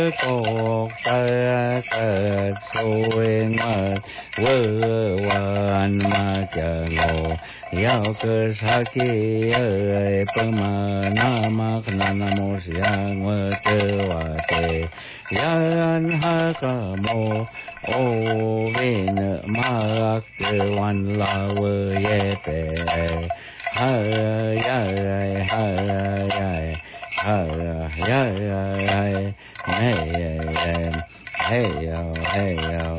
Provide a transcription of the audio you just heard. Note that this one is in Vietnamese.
cuộc đời cờ xuôi ngờ vơ vần mà chờ lộ giao cơ sa ki ơi bơ mà nam ma mô si a ngơ tơ wa te yan ha ca mô ô vin ma cơ wan la vơ ye te ha ya ha ya ha ya ya